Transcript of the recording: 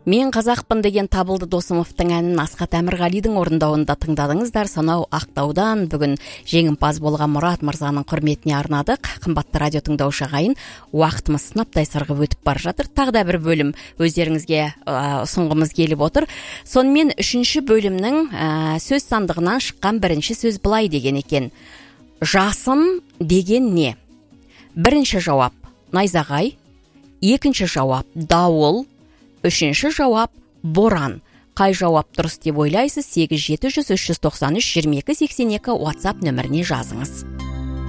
Мен қазақпын деген Табылды Досымовтың әнін Асхат Әмірғалидың орындауында тыңдадыңыздар. Сонау Ақтаудан бүгін жеңімпаз болған Мұрат мырзаның құрметіне арнадық. Қымбатты радио тыңдаушы ағайын, уақытымыз сынаптай сырғып өтіп бара жатыр. Тағы да бір бөлім өздеріңізге ұсынғымыз келіп отыр. Сонымен 3-ші бөлімнің сөз сандығынан шыққан бірінші сөз былай деген екен: жасын деген не? Бірінші жауап найзағай, екінші жауап дауыл, үшінші жауап боран. Қай жауап дұрыс деп ойлайсыз? 8700 393 22 82 WhatsApp нөміріне жазыңыз.